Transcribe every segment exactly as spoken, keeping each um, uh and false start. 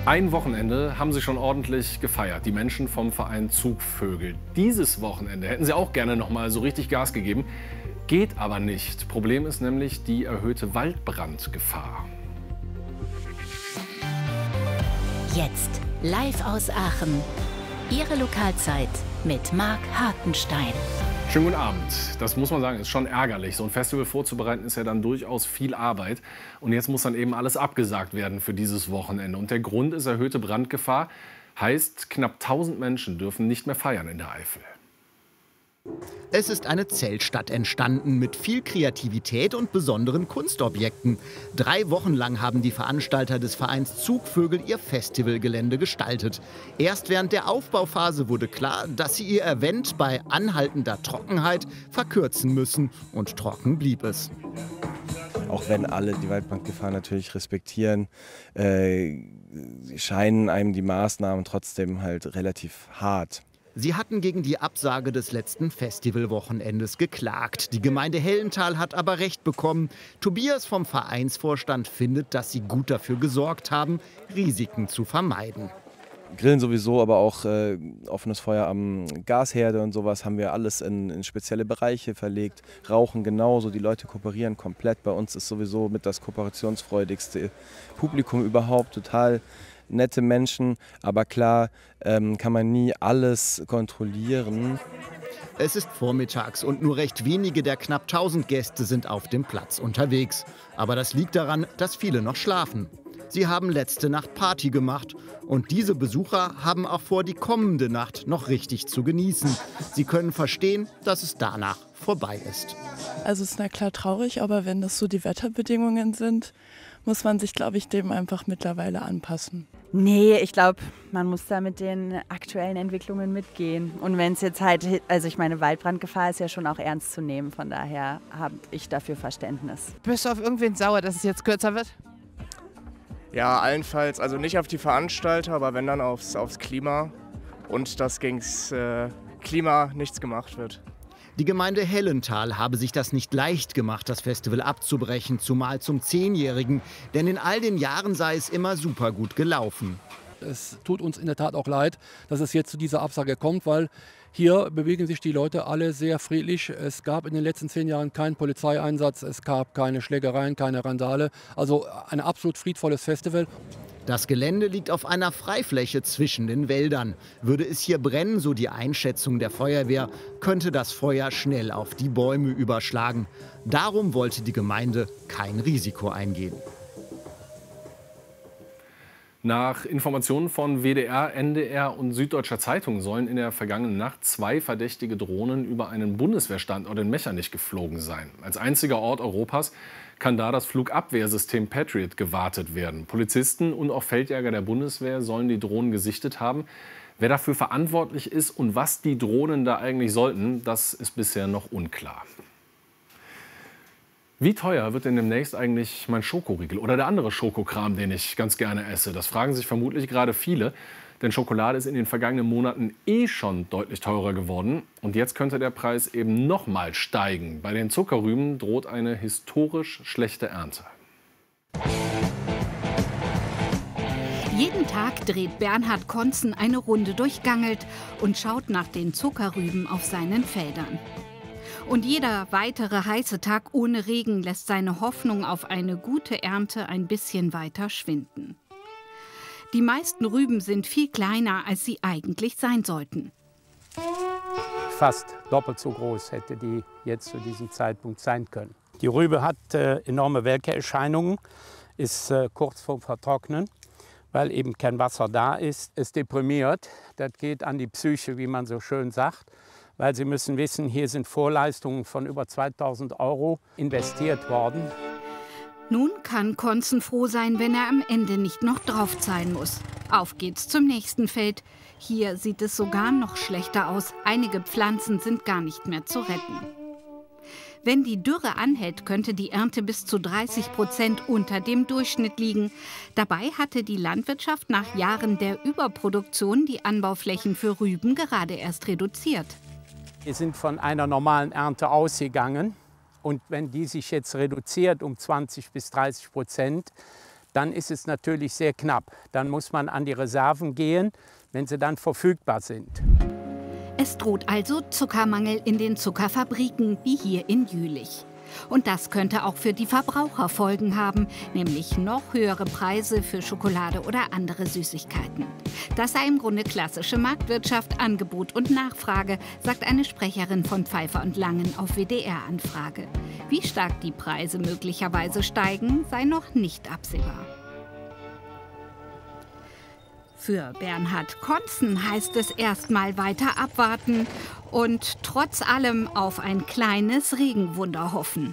Ein Wochenende haben sie schon ordentlich gefeiert, die Menschen vom Verein Zugvögel. Dieses Wochenende hätten sie auch gerne noch mal so richtig Gas gegeben. Geht aber nicht. Problem ist nämlich die erhöhte Waldbrandgefahr. Jetzt live aus Aachen. Ihre Lokalzeit mit Marc Hartenstein. Schönen guten Abend. Das muss man sagen, ist schon ärgerlich. So ein Festival vorzubereiten ist ja dann durchaus viel Arbeit. Und jetzt muss dann eben alles abgesagt werden für dieses Wochenende. Und der Grund ist erhöhte Brandgefahr. Heißt, knapp tausend Menschen dürfen nicht mehr feiern in der Eifel. Es ist eine Zeltstadt entstanden mit viel Kreativität und besonderen Kunstobjekten. Drei Wochen lang haben die Veranstalter des Vereins Zugvögel ihr Festivalgelände gestaltet. Erst während der Aufbauphase wurde klar, dass sie ihr Event bei anhaltender Trockenheit verkürzen müssen. Und trocken blieb es. Auch wenn alle die Waldbrandgefahr natürlich respektieren, äh, scheinen einem die Maßnahmen trotzdem halt relativ hart. Sie hatten gegen die Absage des letzten Festivalwochenendes geklagt. Die Gemeinde Hellental hat aber Recht bekommen. Tobias vom Vereinsvorstand findet, dass sie gut dafür gesorgt haben, Risiken zu vermeiden. Grillen sowieso, aber auch äh, offenes Feuer am Gasherde und sowas haben wir alles in, in spezielle Bereiche verlegt. Rauchen genauso, die Leute kooperieren komplett. Bei uns ist sowieso mit das kooperationsfreudigste Publikum überhaupt, total nette Menschen, aber klar ähm, kann man nie alles kontrollieren. Es ist vormittags und nur recht wenige der knapp tausend Gäste sind auf dem Platz unterwegs. Aber das liegt daran, dass viele noch schlafen. Sie haben letzte Nacht Party gemacht und diese Besucher haben auch vor, die kommende Nacht noch richtig zu genießen. Sie können verstehen, dass es danach vorbei ist. Also es ist na klar traurig, aber wenn das so die Wetterbedingungen sind, muss man sich, glaube ich, dem einfach mittlerweile anpassen. Nee, ich glaube, man muss da mit den aktuellen Entwicklungen mitgehen. Und wenn es jetzt halt, also ich meine, Waldbrandgefahr ist ja schon auch ernst zu nehmen. Von daher habe ich dafür Verständnis. Bist du auf irgendwen sauer, dass es jetzt kürzer wird? Ja, allenfalls. Also nicht auf die Veranstalter, aber wenn dann aufs, aufs Klima. Und dass gegen das äh, Klima nichts gemacht wird. Die Gemeinde Hellental habe sich das nicht leicht gemacht, das Festival abzubrechen, zumal zum Zehnjährigen. Denn in all den Jahren sei es immer super gut gelaufen. Es tut uns in der Tat auch leid, dass es jetzt zu dieser Absage kommt, weil hier bewegen sich die Leute alle sehr friedlich. Es gab in den letzten zehn Jahren keinen Polizeieinsatz, es gab keine Schlägereien, keine Randale. Also ein absolut friedvolles Festival. Das Gelände liegt auf einer Freifläche zwischen den Wäldern. Würde es hier brennen, so die Einschätzung der Feuerwehr, könnte das Feuer schnell auf die Bäume überschlagen. Darum wollte die Gemeinde kein Risiko eingehen. Nach Informationen von W D R, N D R und Süddeutscher Zeitung sollen in der vergangenen Nacht zwei verdächtige Drohnen über einen Bundeswehrstandort in Mechernich geflogen sein. Als einziger Ort Europas kann da das Flugabwehrsystem Patriot gewartet werden. Polizisten und auch Feldjäger der Bundeswehr sollen die Drohnen gesichtet haben. Wer dafür verantwortlich ist und was die Drohnen da eigentlich sollten, das ist bisher noch unklar. Wie teuer wird denn demnächst eigentlich mein Schokoriegel oder der andere Schokokram, den ich ganz gerne esse? Das fragen sich vermutlich gerade viele. Denn Schokolade ist in den vergangenen Monaten eh schon deutlich teurer geworden. Und jetzt könnte der Preis eben noch mal steigen. Bei den Zuckerrüben droht eine historisch schlechte Ernte. Jeden Tag dreht Bernhard Konzen eine Runde durch Gangelt und schaut nach den Zuckerrüben auf seinen Feldern. Und jeder weitere heiße Tag ohne Regen lässt seine Hoffnung auf eine gute Ernte ein bisschen weiter schwinden. Die meisten Rüben sind viel kleiner, als sie eigentlich sein sollten. Fast doppelt so groß hätte die jetzt zu diesem Zeitpunkt sein können. Die Rübe hat äh, enorme Welkerscheinungen, ist äh, kurz vorm Vertrocknen, weil eben kein Wasser da ist. Es deprimiert, das geht an die Psyche, wie man so schön sagt. Weil Sie müssen wissen, hier sind Vorleistungen von über zweitausend Euro investiert worden. Nun kann Konzen froh sein, wenn er am Ende nicht noch draufzahlen muss. Auf geht's zum nächsten Feld. Hier sieht es sogar noch schlechter aus. Einige Pflanzen sind gar nicht mehr zu retten. Wenn die Dürre anhält, könnte die Ernte bis zu dreißig Prozent unter dem Durchschnitt liegen. Dabei hatte die Landwirtschaft nach Jahren der Überproduktion die Anbauflächen für Rüben gerade erst reduziert. Wir sind von einer normalen Ernte ausgegangen. Und wenn die sich jetzt reduziert um zwanzig bis dreißig Prozent, dann ist es natürlich sehr knapp. Dann muss man an die Reserven gehen, wenn sie dann verfügbar sind. Es droht also Zuckermangel in den Zuckerfabriken, wie hier in Jülich. Und das könnte auch für die Verbraucher Folgen haben, nämlich noch höhere Preise für Schokolade oder andere Süßigkeiten. Das sei im Grunde klassische Marktwirtschaft, Angebot und Nachfrage, sagt eine Sprecherin von Pfeiffer und Langen auf W D R-Anfrage. Wie stark die Preise möglicherweise steigen, sei noch nicht absehbar. Für Bernhard Konzen heißt es erstmal weiter abwarten und trotz allem auf ein kleines Regenwunder hoffen.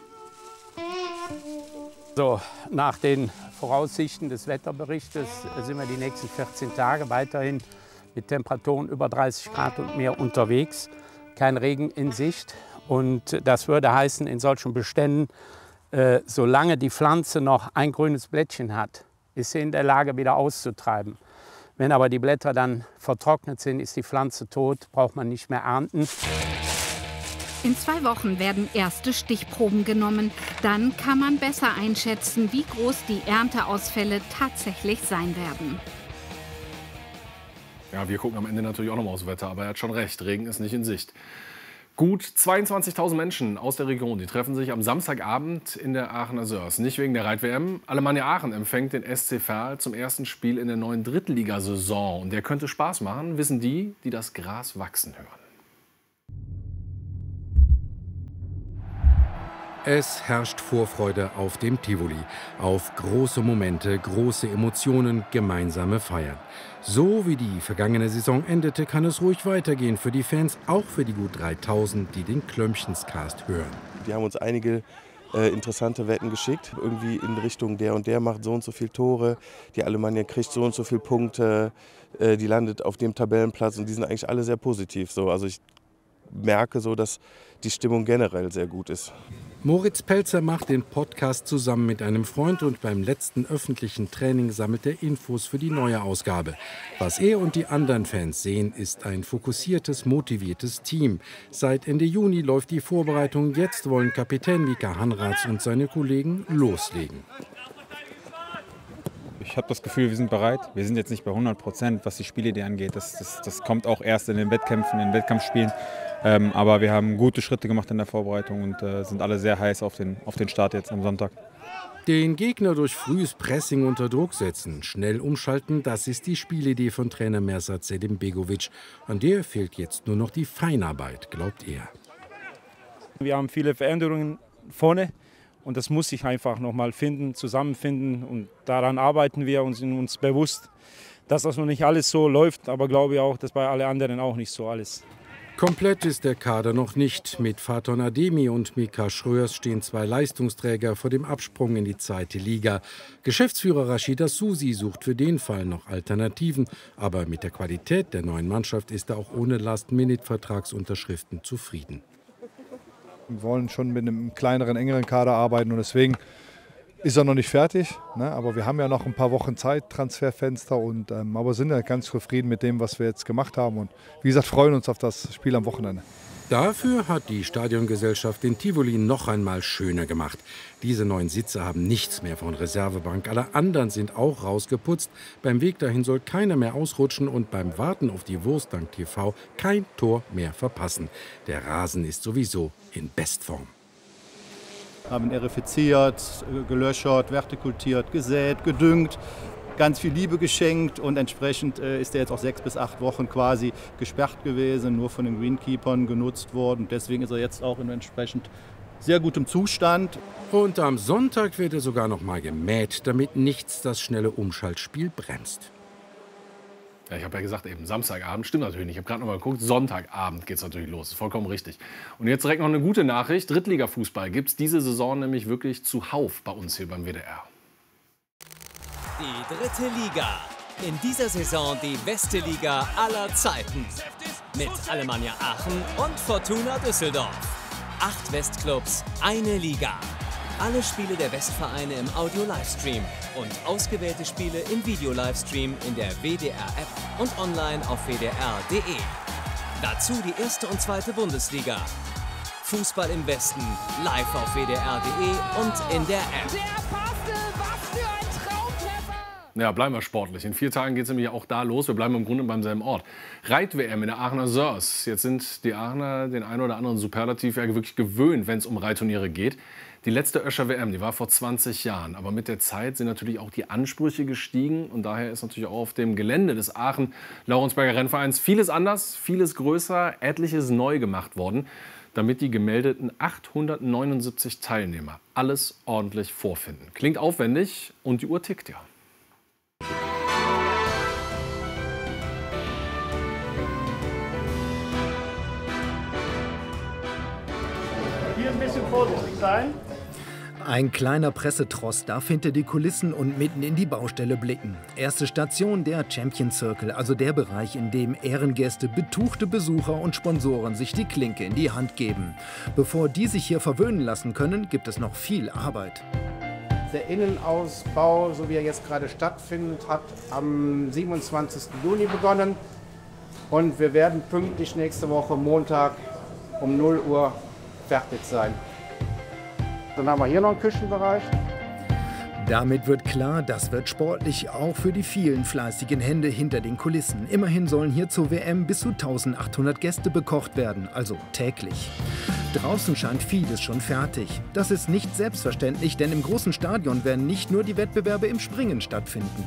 So, nach den Voraussichten des Wetterberichtes sind wir die nächsten vierzehn Tage weiterhin mit Temperaturen über dreißig Grad und mehr unterwegs. Kein Regen in Sicht. Und das würde heißen, in solchen Beständen, äh, solange die Pflanze noch ein grünes Blättchen hat, ist sie in der Lage, wieder auszutreiben. Wenn aber die Blätter dann vertrocknet sind, ist die Pflanze tot, braucht man nicht mehr ernten. In zwei Wochen werden erste Stichproben genommen. Dann kann man besser einschätzen, wie groß die Ernteausfälle tatsächlich sein werden. Ja, wir gucken am Ende natürlich auch noch mal aufs Wetter, aber er hat schon recht, Regen ist nicht in Sicht. Gut zweiundzwanzigtausend Menschen aus der Region, die treffen sich am Samstagabend in der Aachener Sörs. Nicht wegen der Reit-W M. Alemannia Aachen empfängt den S C Verl zum ersten Spiel in der neuen Drittligasaison. Und der könnte Spaß machen, wissen die, die das Gras wachsen hören. Es herrscht Vorfreude auf dem Tivoli, auf große Momente, große Emotionen, gemeinsame Feiern. So wie die vergangene Saison endete, kann es ruhig weitergehen für die Fans, auch für die gut dreitausend, die den Klömpchenscast hören. Die haben uns einige äh, interessante Wetten geschickt, irgendwie in Richtung der und der macht so und so viele Tore, die Alemannia kriegt so und so viele Punkte, äh, die landet auf dem Tabellenplatz und die sind eigentlich alle sehr positiv. So. Also ich merke so, dass die Stimmung generell sehr gut ist. Moritz Pelzer macht den Podcast zusammen mit einem Freund und beim letzten öffentlichen Training sammelt er Infos für die neue Ausgabe. Was er und die anderen Fans sehen, ist ein fokussiertes, motiviertes Team. Seit Ende Juni läuft die Vorbereitung. Jetzt wollen Kapitän Mika Hanraths und seine Kollegen loslegen. Ich habe das Gefühl, wir sind bereit. Wir sind jetzt nicht bei hundert Prozent, was die Spielidee angeht. Das, das, das kommt auch erst in den Wettkämpfen, in den Wettkampfspielen. Ähm, aber wir haben gute Schritte gemacht in der Vorbereitung und äh, sind alle sehr heiß auf den, auf den Start jetzt am Sonntag. Den Gegner durch frühes Pressing unter Druck setzen, schnell umschalten, das ist die Spielidee von Trainer Mersat Sedimbegovic. An der fehlt jetzt nur noch die Feinarbeit, glaubt er. Wir haben viele Veränderungen vorne. Und das muss sich einfach noch mal finden, zusammenfinden. Und daran arbeiten wir und sind uns bewusst, dass das noch nicht alles so läuft. Aber glaube ich auch, dass bei allen anderen auch nicht so alles. Komplett ist der Kader noch nicht. Mit Faton Ademi und Mika Schröers stehen zwei Leistungsträger vor dem Absprung in die zweite Liga. Geschäftsführer Rashida Susi sucht für den Fall noch Alternativen. Aber mit der Qualität der neuen Mannschaft ist er auch ohne Last-Minute-Vertragsunterschriften zufrieden. Wir wollen schon mit einem kleineren, engeren Kader arbeiten und deswegen ist er noch nicht fertig. Ne? Aber wir haben ja noch ein paar Wochen Zeit, Transferfenster, und, ähm, aber sind ja ganz zufrieden mit dem, was wir jetzt gemacht haben. Und wie gesagt, freuen uns auf das Spiel am Wochenende. Dafür hat die Stadiongesellschaft den Tivoli noch einmal schöner gemacht. Diese neuen Sitze haben nichts mehr von Reservebank. Alle anderen sind auch rausgeputzt. Beim Weg dahin soll keiner mehr ausrutschen und beim Warten auf die Wurst dank T V kein Tor mehr verpassen. Der Rasen ist sowieso in Bestform. Haben erifiziert, gelöchert, vertikultiert, gesät, gedüngt. Ganz viel Liebe geschenkt und entsprechend äh, ist er jetzt auch sechs bis acht Wochen quasi gesperrt gewesen, nur von den Greenkeepern genutzt worden. Deswegen ist er jetzt auch in entsprechend sehr gutem Zustand. Und am Sonntag wird er sogar noch mal gemäht, damit nichts das schnelle Umschaltspiel bremst. Ja, ich habe ja gesagt eben, Samstagabend, stimmt natürlich nicht. Ich habe gerade noch mal geguckt, Sonntagabend geht es natürlich los. Ist vollkommen richtig. Und jetzt direkt noch eine gute Nachricht. Drittliga-Fußball gibt es diese Saison nämlich wirklich zuhauf bei uns hier beim W D R. Die dritte Liga. In dieser Saison die beste Liga aller Zeiten. Mit Alemannia Aachen und Fortuna Düsseldorf. Acht Westclubs, eine Liga. Alle Spiele der Westvereine im Audio-Livestream und ausgewählte Spiele im Video-Livestream in der W D R-App und online auf w d r punkt d e. Dazu die erste und zweite Bundesliga. Fußball im Westen, live auf w d r punkt d e und in der App. Der Paste, was für ein Traumtest Ja, bleiben wir sportlich. In vier Tagen geht es nämlich auch da los. Wir bleiben im Grunde beim selben Ort. Reit-W M in der Aachener Sörs. Jetzt sind die Aachener den einen oder anderen Superlativ ja wirklich gewöhnt, wenn es um Reitturniere geht. Die letzte Öscher-W M, die war vor zwanzig Jahren. Aber mit der Zeit sind natürlich auch die Ansprüche gestiegen. Und daher ist natürlich auch auf dem Gelände des Aachen-Laurensberger Rennvereins vieles anders, vieles größer, etliches neu gemacht worden, damit die gemeldeten achthundertneunundsiebzig Teilnehmer alles ordentlich vorfinden. Klingt aufwendig und die Uhr tickt ja. Hier ein bisschen vorsichtig sein. Ein kleiner Pressetross darf hinter die Kulissen und mitten in die Baustelle blicken. Erste Station der Champion Circle, also der Bereich, in dem Ehrengäste, betuchte Besucher und Sponsoren sich die Klinke in die Hand geben. Bevor die sich hier verwöhnen lassen können, gibt es noch viel Arbeit. Der Innenausbau, so wie er jetzt gerade stattfindet, hat am siebenundzwanzigsten Juni begonnen. Und wir werden pünktlich nächste Woche Montag um null Uhr fertig sein. Dann haben wir hier noch einen Küchenbereich. Damit wird klar, das wird sportlich auch für die vielen fleißigen Hände hinter den Kulissen. Immerhin sollen hier zur W M bis zu eintausendachthundert Gäste bekocht werden, also täglich. Draußen scheint vieles schon fertig. Das ist nicht selbstverständlich, denn im großen Stadion werden nicht nur die Wettbewerbe im Springen stattfinden.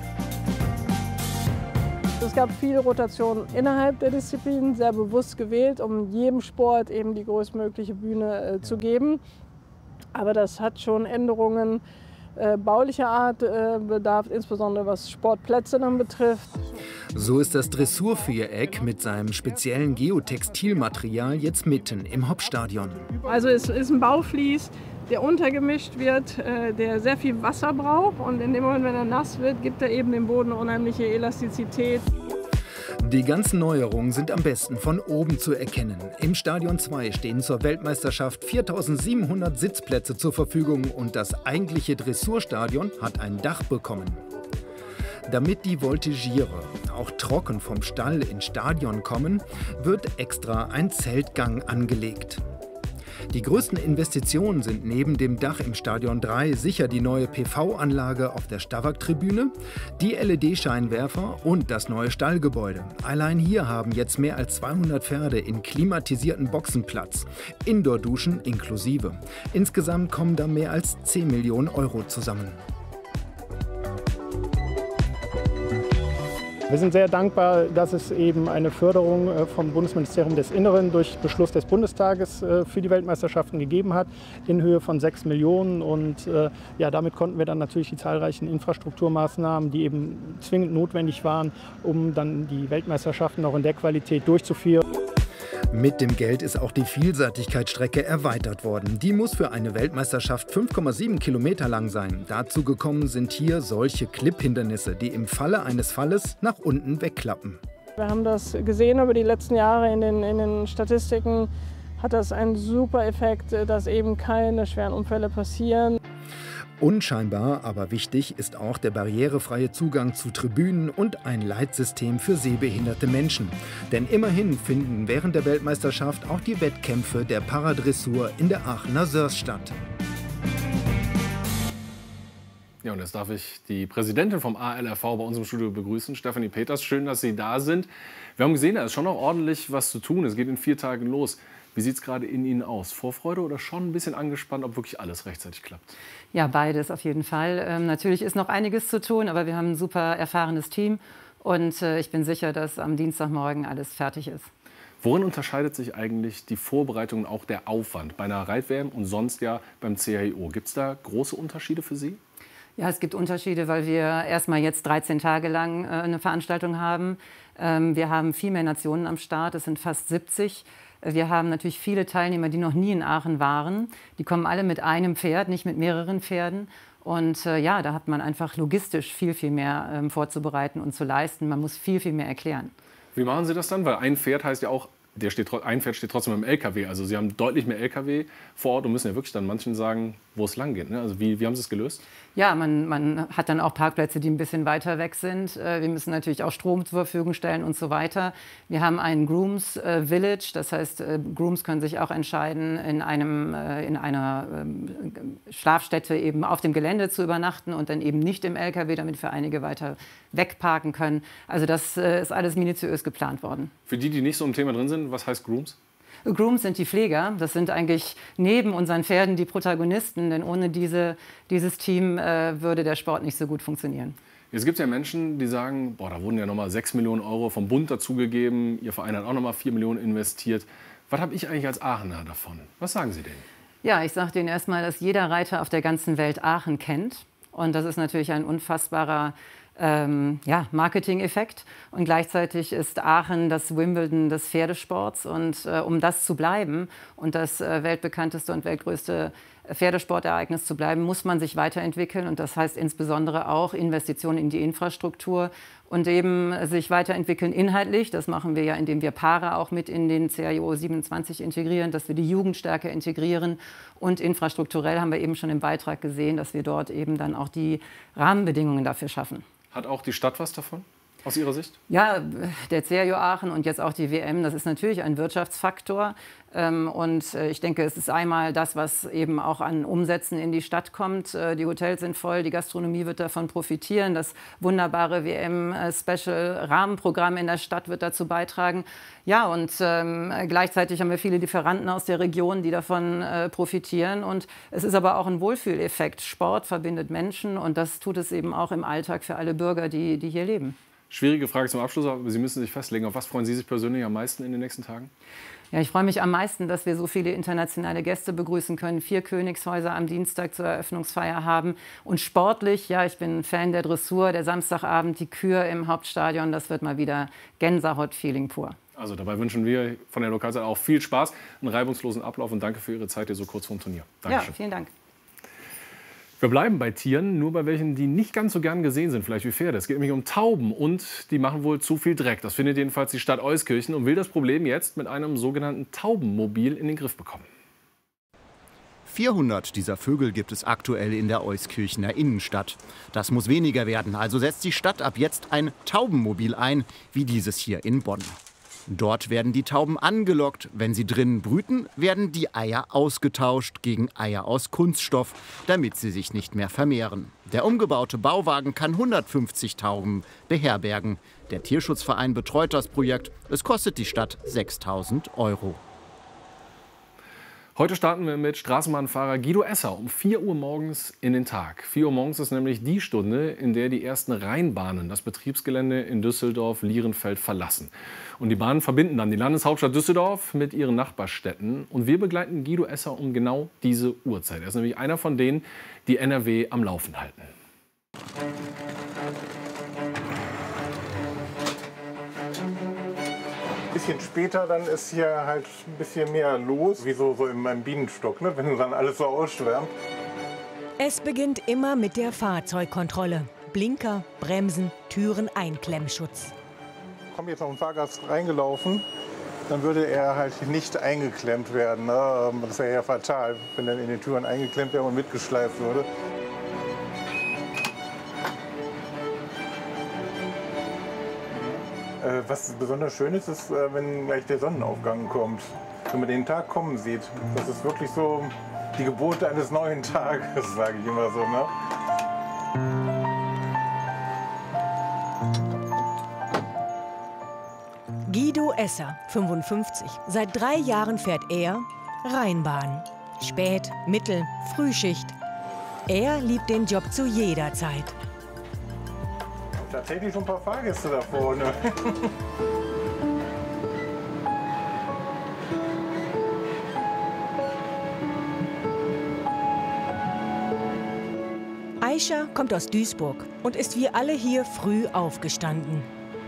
Es gab viel Rotation innerhalb der Disziplinen, sehr bewusst gewählt, um jedem Sport eben die größtmögliche Bühne äh, zu geben. Aber das hat schon Änderungen äh, baulicher Art äh, bedarf, insbesondere was Sportplätze dann betrifft. So ist das Dressurviereck mit seinem speziellen Geotextilmaterial jetzt mitten im Hauptstadion. Also es ist ein Bauflies, der untergemischt wird, äh, der sehr viel Wasser braucht. Und in dem Moment, wenn er nass wird, gibt er eben dem Boden eine unheimliche Elastizität. Die ganzen Neuerungen sind am besten von oben zu erkennen. Im Stadion zwei stehen zur Weltmeisterschaft viertausendsiebenhundert Sitzplätze zur Verfügung und das eigentliche Dressurstadion hat ein Dach bekommen. Damit die Voltigierer auch trocken vom Stall ins Stadion kommen, wird extra ein Zeltgang angelegt. Die größten Investitionen sind neben dem Dach im Stadion drei sicher die neue P V-Anlage auf der Stavak-Tribüne, die L E D-Scheinwerfer und das neue Stallgebäude. Allein hier haben jetzt mehr als zweihundert Pferde in klimatisierten Boxen Platz, Indoor-Duschen inklusive. Insgesamt kommen da mehr als zehn Millionen Euro zusammen. Wir sind sehr dankbar, dass es eben eine Förderung vom Bundesministerium des Inneren durch Beschluss des Bundestages für die Weltmeisterschaften gegeben hat, in Höhe von sechs Millionen. Und ja, damit konnten wir dann natürlich die zahlreichen Infrastrukturmaßnahmen, die eben zwingend notwendig waren, um dann die Weltmeisterschaften auch in der Qualität durchzuführen. Mit dem Geld ist auch die Vielseitigkeitsstrecke erweitert worden. Die muss für eine Weltmeisterschaft fünf Komma sieben Kilometer lang sein. Dazu gekommen sind hier solche Clip-Hindernisse, die im Falle eines Falles nach unten wegklappen. Wir haben das gesehen über die letzten Jahre in den, in den Statistiken. Hat das einen super Effekt, dass eben keine schweren Unfälle passieren. Unscheinbar, aber wichtig ist auch der barrierefreie Zugang zu Tribünen und ein Leitsystem für sehbehinderte Menschen. Denn immerhin finden während der Weltmeisterschaft auch die Wettkämpfe der Paradressur in der Aachener Sörs statt. Ja, und jetzt darf ich die Präsidentin vom A L R V bei uns im Studio begrüßen, Stefanie Peters. Schön, dass Sie da sind. Wir haben gesehen, da ist schon noch ordentlich was zu tun. Es geht in vier Tagen los. Wie sieht es gerade in Ihnen aus? Vorfreude oder schon ein bisschen angespannt, ob wirklich alles rechtzeitig klappt? Ja, beides auf jeden Fall. Ähm, natürlich ist noch einiges zu tun, aber wir haben ein super erfahrenes Team. Und äh, ich bin sicher, dass am Dienstagmorgen alles fertig ist. Worin unterscheidet sich eigentlich die Vorbereitung und auch der Aufwand bei einer Reit-W M und sonst ja beim C H I O? Gibt es da große Unterschiede für Sie? Ja, es gibt Unterschiede, weil wir erstmal jetzt dreizehn Tage lang äh, eine Veranstaltung haben. Ähm, wir haben viel mehr Nationen am Start, es sind fast siebzig. Wir haben natürlich viele Teilnehmer, die noch nie in Aachen waren. Die kommen alle mit einem Pferd, nicht mit mehreren Pferden. Und äh, ja, da hat man einfach logistisch viel, viel mehr ähm, vorzubereiten und zu leisten. Man muss viel, viel mehr erklären. Wie machen Sie das dann? Weil ein Pferd heißt ja auch der steht, ein Pferd steht trotzdem im L K W. Also Sie haben deutlich mehr L K W vor Ort und müssen ja wirklich dann manchen sagen, wo es lang geht. Ne? Also wie, wie haben Sie es gelöst? Ja, man, man hat dann auch Parkplätze, die ein bisschen weiter weg sind. Wir müssen natürlich auch Strom zur Verfügung stellen und so weiter. Wir haben einen Grooms Village, das heißt, Grooms können sich auch entscheiden, in, einem, in einer Schlafstätte eben auf dem Gelände zu übernachten und dann eben nicht im L K W, damit wir einige weiter wegparken können. Also das ist alles minutiös geplant worden. Für die, die nicht so im Thema drin sind, was heißt Grooms? Grooms sind die Pfleger. Das sind eigentlich neben unseren Pferden die Protagonisten, denn ohne diese, dieses Team äh, würde der Sport nicht so gut funktionieren. Jetzt gibt es ja Menschen, die sagen, boah, da wurden ja noch mal sechs Millionen Euro vom Bund dazugegeben, Ihr Verein hat auch noch mal vier Millionen investiert. Was habe ich eigentlich als Aachener davon? Was sagen Sie denn? Ja, ich sage denen erstmal, dass jeder Reiter auf der ganzen Welt Aachen kennt. Und das ist natürlich ein unfassbarer Ähm, ja, Marketing-Effekt. Und gleichzeitig ist Aachen das Wimbledon des Pferdesports. Und äh, um das zu bleiben und das äh, weltbekannteste und weltgrößte Pferdesportereignis zu bleiben, muss man sich weiterentwickeln. Und das heißt insbesondere auch Investitionen in die Infrastruktur und eben sich weiterentwickeln inhaltlich. Das machen wir ja, indem wir Paare auch mit in den C I O siebenundzwanzig integrieren, dass wir die Jugend stärker integrieren. Und infrastrukturell haben wir eben schon im Beitrag gesehen, dass wir dort eben dann auch die Rahmenbedingungen dafür schaffen. Hat auch die Stadt was davon, aus Ihrer Sicht? Ja, der C I O Aachen und jetzt auch die W M, das ist natürlich ein Wirtschaftsfaktor. Und ich denke, es ist einmal das, was eben auch an Umsätzen in die Stadt kommt. Die Hotels sind voll, die Gastronomie wird davon profitieren. Das wunderbare W M-Special-Rahmenprogramm in der Stadt wird dazu beitragen. Ja, und ähm, gleichzeitig haben wir viele Lieferanten aus der Region, die davon äh, profitieren. Und es ist aber auch ein Wohlfühleffekt. Sport verbindet Menschen und das tut es eben auch im Alltag für alle Bürger, die, die hier leben. Schwierige Frage zum Abschluss, aber Sie müssen sich festlegen. Auf was freuen Sie sich persönlich am meisten in den nächsten Tagen? Ja, ich freue mich am meisten, dass wir so viele internationale Gäste begrüßen können. Vier Königshäuser am Dienstag zur Eröffnungsfeier haben. Und sportlich, ja, ich bin Fan der Dressur, der Samstagabend, die Kür im Hauptstadion, das wird mal wieder Gänsehaut-Feeling pur. Also dabei wünschen wir von der Lokalzeit auch viel Spaß, einen reibungslosen Ablauf und danke für Ihre Zeit hier so kurz vor dem Turnier. Dankeschön. Ja, vielen Dank. Wir bleiben bei Tieren, nur bei welchen, die nicht ganz so gern gesehen sind, vielleicht wie Pferde. Es geht nämlich um Tauben und die machen wohl zu viel Dreck. Das findet jedenfalls die Stadt Euskirchen und will das Problem jetzt mit einem sogenannten Taubenmobil in den Griff bekommen. vierhundert dieser Vögel gibt es aktuell in der Euskirchener Innenstadt. Das muss weniger werden, also setzt die Stadt ab jetzt ein Taubenmobil ein, wie dieses hier in Bonn. Dort werden die Tauben angelockt. Wenn sie drinnen brüten, werden die Eier ausgetauscht gegen Eier aus Kunststoff, damit sie sich nicht mehr vermehren. Der umgebaute Bauwagen kann hundertfünfzig Tauben beherbergen. Der Tierschutzverein betreut das Projekt. Es kostet die Stadt sechstausend Euro. Heute starten wir mit Straßenbahnfahrer Guido Esser um vier Uhr morgens in den Tag. vier Uhr morgens ist nämlich die Stunde, in der die ersten Rheinbahnen das Betriebsgelände in Düsseldorf-Lierenfeld verlassen. Und die Bahnen verbinden dann die Landeshauptstadt Düsseldorf mit ihren Nachbarstädten. Und wir begleiten Guido Esser um genau diese Uhrzeit. Er ist nämlich einer von denen, die N R W am Laufen halten. Ein bisschen später, dann ist hier halt ein bisschen mehr los, wie so, so in meinem Bienenstock, ne? Wenn dann alles so ausschwärmt. Es beginnt immer mit der Fahrzeugkontrolle. Blinker, Bremsen, Türen, Einklemmschutz. Kommt jetzt noch ein Fahrgast reingelaufen, dann würde er halt nicht eingeklemmt werden. Ne? Das wäre ja fatal, wenn er in den Türen eingeklemmt wäre und mitgeschleift würde. Was besonders schön ist, ist, wenn gleich der Sonnenaufgang kommt. Wenn man den Tag kommen sieht. Das ist wirklich so die Geburt eines neuen Tages, sage ich immer so. Ne? Guido Esser, fünfundfünfzig. Seit drei Jahren fährt er Rheinbahn. Spät-, Mittel-, Frühschicht. Er liebt den Job zu jeder Zeit. Tatsächlich schon ein paar Fahrgäste da vorne. Aisha kommt aus Duisburg und ist wie alle hier früh aufgestanden.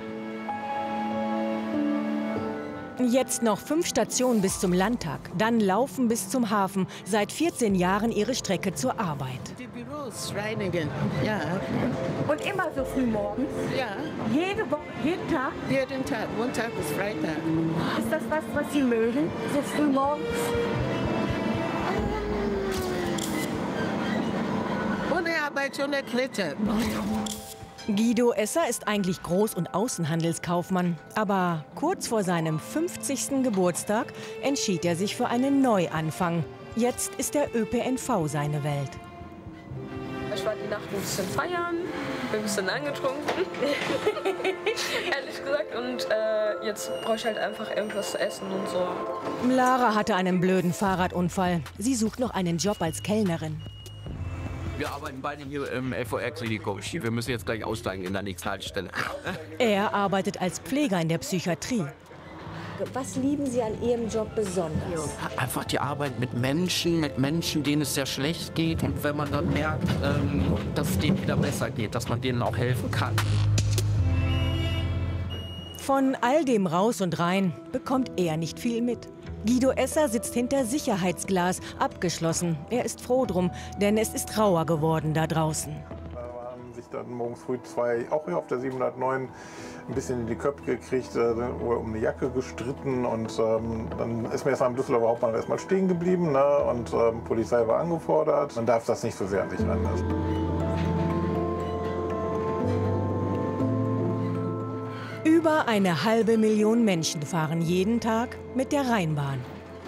Jetzt noch fünf Stationen bis zum Landtag, dann laufen bis zum Hafen. Seit vierzehn Jahren ihre Strecke zur Arbeit. Aus Schweiningen, ja. Und immer so früh morgens? Ja. Jede Woche, jeden Tag? Jeden Tag, Montag bis Freitag. Ist das was, was Sie mögen, so früh morgens? Ohne Arbeit, ohne Kletter. Guido Esser ist eigentlich Groß- und Außenhandelskaufmann. Aber kurz vor seinem fünfzigsten Geburtstag entschied er sich für einen Neuanfang. Jetzt ist der Ö P N V seine Welt. Ich war die Nacht ein bisschen feiern, bin ein bisschen angetrunken, ehrlich gesagt. Und äh, jetzt brauche ich halt einfach irgendwas zu essen und so. Lara hatte einen blöden Fahrradunfall. Sie sucht noch einen Job als Kellnerin. Wir arbeiten beide hier im F O R-Klinikum. Wir müssen jetzt gleich aussteigen in der nächsten Haltestelle. Er arbeitet als Pfleger in der Psychiatrie. Was lieben Sie an Ihrem Job besonders? Einfach die Arbeit mit Menschen, mit Menschen, denen es sehr schlecht geht. Und wenn man dann merkt, ähm, dass es denen wieder besser geht, dass man denen auch helfen kann. Von all dem Raus und Rein bekommt er nicht viel mit. Guido Esser sitzt hinter Sicherheitsglas, abgeschlossen. Er ist froh drum, denn es ist rauer geworden da draußen. Da haben sich dann morgens früh zwei, auch hier auf der siebenhundertneun, ein bisschen in die Köpfe gekriegt, äh, um eine Jacke gestritten. Und ähm, dann ist mir erst mal am Düsseldorfer Hauptbahnhof erstmal stehen geblieben, ne? Und ähm, Polizei war angefordert. Man darf das nicht so sehr an sich ranlassen. Über eine halbe Million Menschen fahren jeden Tag mit der Rheinbahn.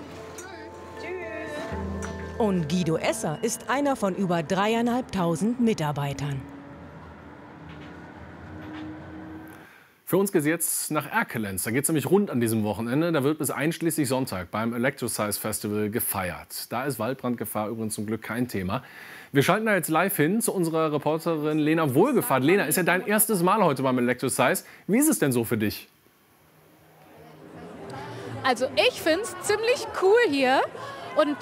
Und Guido Esser ist einer von über dreieinhalbtausend Mitarbeitern. Für uns geht es jetzt nach Erkelenz. Da geht es nämlich rund an diesem Wochenende. Da wird bis einschließlich Sonntag beim Electrosize Festival gefeiert. Da ist Waldbrandgefahr übrigens zum Glück kein Thema. Wir schalten da jetzt live hin zu unserer Reporterin Lena Wohlgefahrt. Lena, ist ja dein erstes Mal heute beim Electrosize. Wie ist es denn so für dich? Also ich finde es ziemlich cool hier und,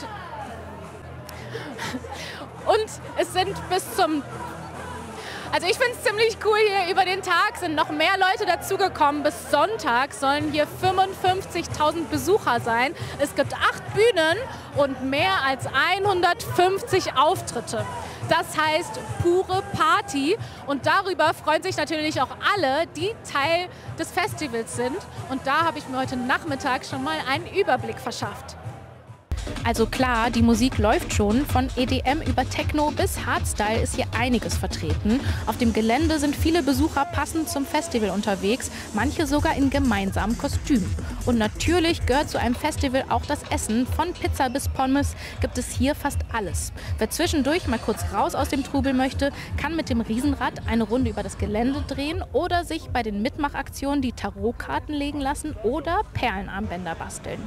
und es sind bis zum... Also ich finde es ziemlich cool hier, über den Tag sind noch mehr Leute dazugekommen. Bis Sonntag sollen hier fünfundfünfzigtausend Besucher sein. Es gibt acht Bühnen und mehr als hundertfünfzig Auftritte. Das heißt pure Party und darüber freuen sich natürlich auch alle, die Teil des Festivals sind. Und da habe ich mir heute Nachmittag schon mal einen Überblick verschafft. Also klar, die Musik läuft schon. Von E D M über Techno bis Hardstyle ist hier einiges vertreten. Auf dem Gelände sind viele Besucher passend zum Festival unterwegs, manche sogar in gemeinsamen Kostümen. Und natürlich gehört zu einem Festival auch das Essen. Von Pizza bis Pommes gibt es hier fast alles. Wer zwischendurch mal kurz raus aus dem Trubel möchte, kann mit dem Riesenrad eine Runde über das Gelände drehen oder sich bei den Mitmachaktionen die Tarotkarten legen lassen oder Perlenarmbänder basteln.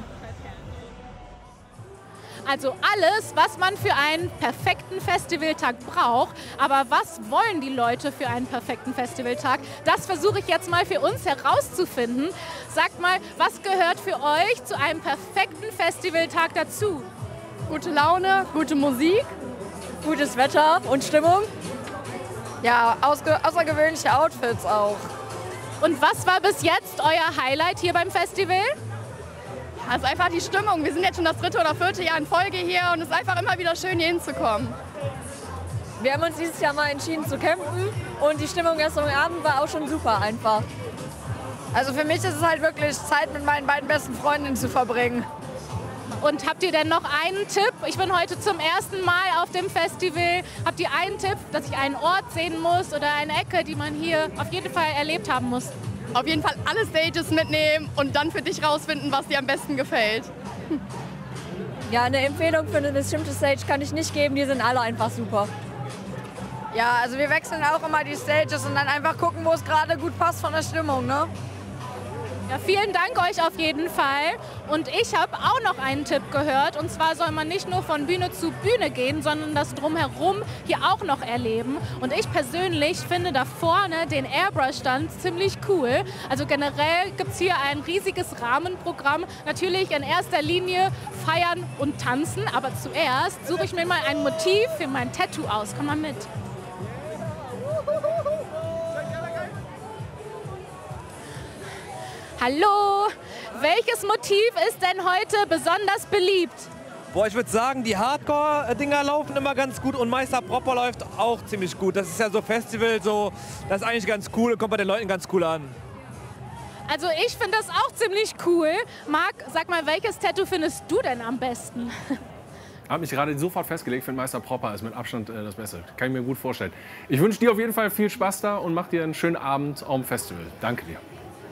Also alles, was man für einen perfekten Festivaltag braucht. Aber was wollen die Leute für einen perfekten Festivaltag? Das versuche ich jetzt mal für uns herauszufinden. Sagt mal, was gehört für euch zu einem perfekten Festivaltag dazu? Gute Laune, gute Musik, gutes Wetter und Stimmung. Ja, außergewöhnliche Outfits auch. Und was war bis jetzt euer Highlight hier beim Festival? Also einfach die Stimmung. Wir sind jetzt schon das dritte oder vierte Jahr in Folge hier und es ist einfach immer wieder schön, hier hinzukommen. Wir haben uns dieses Jahr mal entschieden zu campen und die Stimmung gestern Abend war auch schon super einfach. Also für mich ist es halt wirklich Zeit mit meinen beiden besten Freundinnen zu verbringen. Und habt ihr denn noch einen Tipp? Ich bin heute zum ersten Mal auf dem Festival. Habt ihr einen Tipp, dass ich einen Ort sehen muss oder eine Ecke, die man hier auf jeden Fall erlebt haben muss? Auf jeden Fall alle Stages mitnehmen und dann für dich rausfinden, was dir am besten gefällt. Ja, eine Empfehlung für eine bestimmte Stage kann ich nicht geben, die sind alle einfach super. Ja, also wir wechseln auch immer die Stages und dann einfach gucken, wo es gerade gut passt von der Stimmung, ne? Ja, vielen Dank euch auf jeden Fall. Und ich habe auch noch einen Tipp gehört. Und zwar soll man nicht nur von Bühne zu Bühne gehen, sondern das Drumherum hier auch noch erleben. Und ich persönlich finde da vorne den Airbrush-Stand ziemlich cool. Also generell gibt es hier ein riesiges Rahmenprogramm. Natürlich in erster Linie feiern und tanzen. Aber zuerst suche ich mir mal ein Motiv für mein Tattoo aus. Komm mal mit. Hallo, welches Motiv ist denn heute besonders beliebt? Boah, ich würde sagen, die Hardcore-Dinger laufen immer ganz gut und Meister Proper läuft auch ziemlich gut. Das ist ja so Festival, so, das ist eigentlich ganz cool und kommt bei den Leuten ganz cool an. Also ich finde das auch ziemlich cool. Marc, sag mal, welches Tattoo findest du denn am besten? Ich habe mich gerade sofort festgelegt, finde Meister Proper ist mit Abstand äh, das Beste. Kann ich mir gut vorstellen. Ich wünsche dir auf jeden Fall viel Spaß da und mach dir einen schönen Abend am Festival. Danke dir.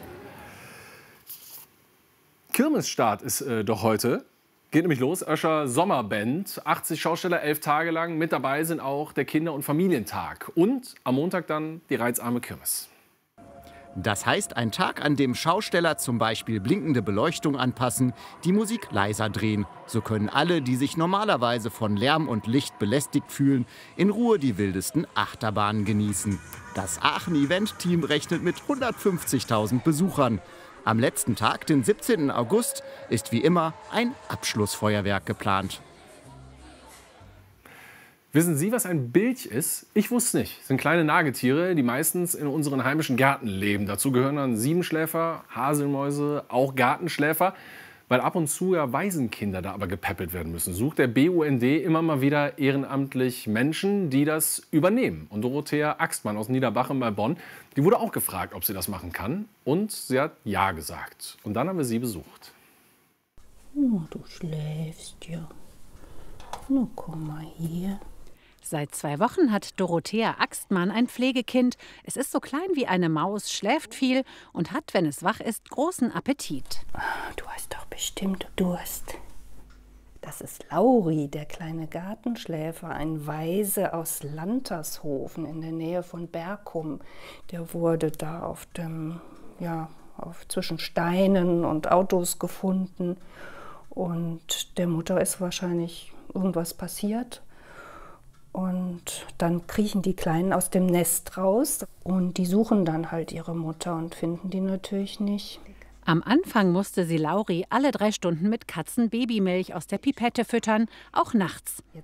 Kirmesstart ist äh, doch heute. Geht nämlich los, Öscher Sommerband, achtzig Schausteller, elf Tage lang. Mit dabei sind auch der Kinder- und Familientag und am Montag dann die reizarme Kirmes. Das heißt, ein Tag, an dem Schausteller zum Beispiel blinkende Beleuchtung anpassen, die Musik leiser drehen. So können alle, die sich normalerweise von Lärm und Licht belästigt fühlen, in Ruhe die wildesten Achterbahnen genießen. Das Aachen-Event-Team rechnet mit hundertfünfzigtausend Besuchern. Am letzten Tag, den siebzehnten August, ist wie immer ein Abschlussfeuerwerk geplant. Wissen Sie, was ein Bilch ist? Ich wusste nicht. Das sind kleine Nagetiere, die meistens in unseren heimischen Gärten leben. Dazu gehören dann Siebenschläfer, Haselmäuse, auch Gartenschläfer. Weil ab und zu ja Waisenkinder da aber gepäppelt werden müssen, sucht der B U N D immer mal wieder ehrenamtlich Menschen, die das übernehmen. Und Dorothea Axtmann aus Niederbachem bei Bonn, die wurde auch gefragt, ob sie das machen kann. Und sie hat ja gesagt. Und dann haben wir sie besucht. Oh, du schläfst ja. Na, komm mal hier. Seit zwei Wochen hat Dorothea Axtmann ein Pflegekind. Es ist so klein wie eine Maus, schläft viel und hat, wenn es wach ist, großen Appetit. Du hast doch bestimmt Durst. Das ist Lauri, der kleine Gartenschläfer, ein Waise aus Lantershofen in der Nähe von Berkum. Der wurde da auf dem, ja, auf, zwischen Steinen und Autos gefunden. Und der Mutter ist wahrscheinlich irgendwas passiert. Und dann kriechen die Kleinen aus dem Nest raus und die suchen dann halt ihre Mutter und finden die natürlich nicht. Am Anfang musste sie Lauri alle drei Stunden mit Katzenbabymilch aus der Pipette füttern, auch nachts.